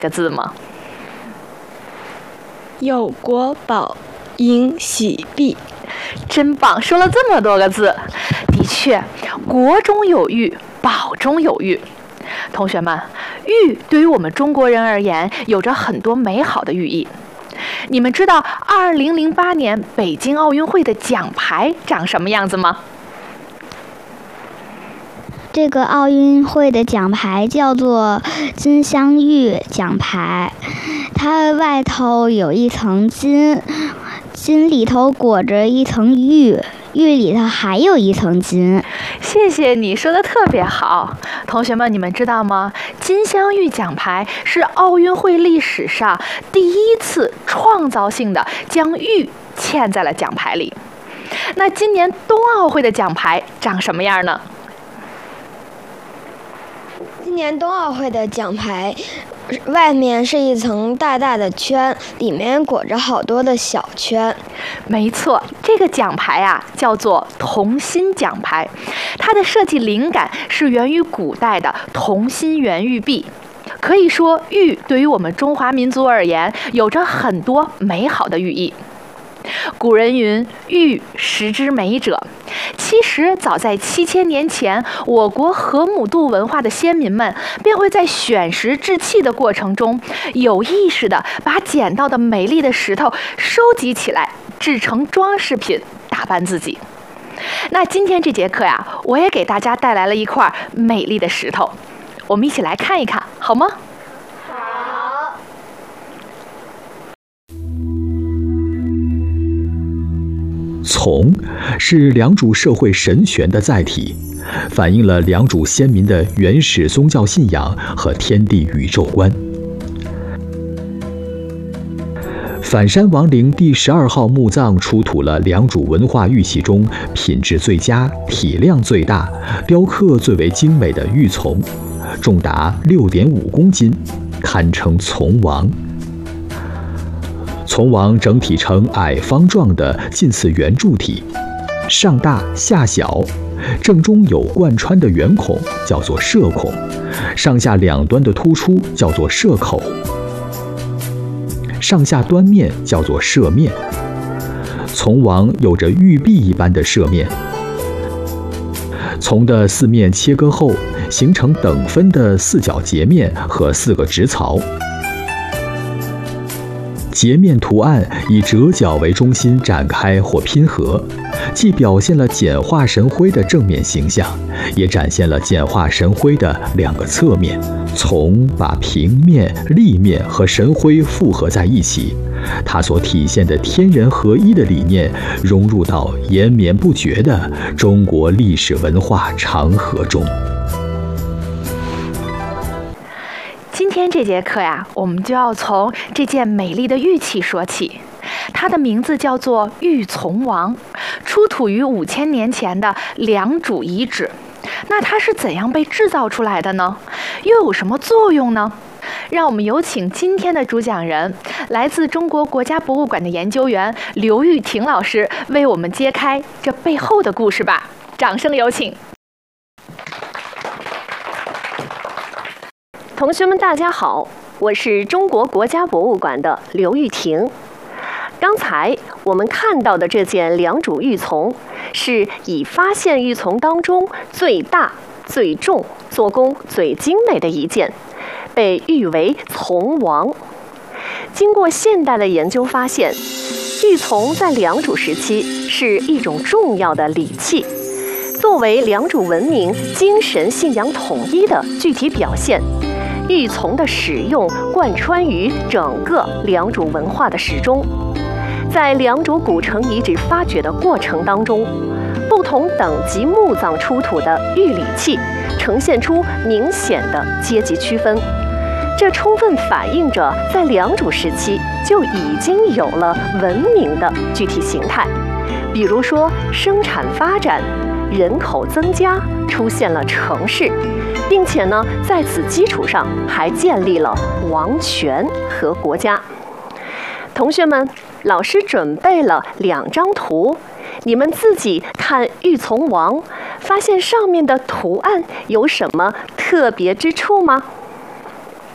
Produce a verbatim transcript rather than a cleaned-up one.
个字吗？ 有国宝迎喜毕。 真棒，说了这么多个字。的确，国中有玉，宝中有玉。同学们，玉对于我们中国人而言，有着很多美好的寓意。你们知道二零零八年北京奥运会的奖牌长什么样子吗？ 这个奥运会的奖牌叫做金镶玉奖牌，它外头有一层金，金里头裹着一层玉，玉里头还有一层金。 谢谢你说的特别好。同学们，你们知道吗？金镶玉奖牌是奥运会历史上第一次创造性的将玉嵌在了奖牌里。那今年冬奥会的奖牌长什么样呢？ 今年冬奥会的奖牌外面是一层大大的圈，里面裹着好多的小圈。 没错，这个奖牌啊叫做同心奖牌，它的设计灵感是源于古代的同心圆玉璧。可以说，玉对于我们中华民族而言，有着很多美好的寓意。古人云：“玉石之美者。”其实，早在七千年前，我国河姆渡文化的先民们便会在选石制器的过程中，有意识地把捡到的美丽的石头收集起来，制成装饰品，打扮自己。那今天这节课呀，我也给大家带来了一块美丽的石头，我们一起来看一看，好吗？ 好。 从是良渚社会神权的载体，反映了良渚先民的原始宗教信仰和天地宇宙观。反山王陵第十二号墓葬出土了良渚文化玉器中品质最佳、体量最大、雕刻最为精美的玉琮，重达六点五公斤，堪称琮王。琮王整体呈矮方状的近似圆柱体，上大下小，正中有贯穿的圆孔，叫做射孔，上下两端的突出叫做射口，上下端面叫做射面。琮王有着玉璧一般的射面，琮的四面切割后，形成等分的四角截面和四个直槽。截面图案以折角为中心展开或拼合，既表现了简化神徽的正面形象，也展现了简化神徽的两个侧面。琮把平面、立面和神徽复合在一起，它所体现的天人合一的理念融入到延绵不绝的中国历史文化长河中。 今天这节课呀，我们就要从这件美丽的玉器说起。它的名字叫做玉琮王，出土于五千年前的良渚遗址。那它是怎样被制造出来的呢？又有什么作用呢？让我们有请今天的主讲人，来自中国国家博物馆的研究员刘玉婷老师，为我们揭开这背后的故事吧。掌声有请。 同学们大家好，我是中国国家博物馆的刘玉婷。刚才我们看到的这件良渚玉琮，是已发现玉琮当中最大、最重、做工最精美的一件，被誉为琮王。经过现代的研究发现，玉琮在良渚时期是一种重要的礼器，作为良渚文明精神信仰统一的具体表现。玉琮的使用贯穿于整个良渚文化的始终。在良渚古城遗址发掘的过程当中，不同等级墓葬出土的玉礼器呈现出明显的阶级区分，这充分反映着在良渚时期就已经有了文明的具体形态。比如说生产发展，人口增加，出现了城市，并且呢，在此基础上还建立了王权和国家。同学们，老师准备了两张图，你们自己看玉琮王，发现上面的图案有什么特别之处吗？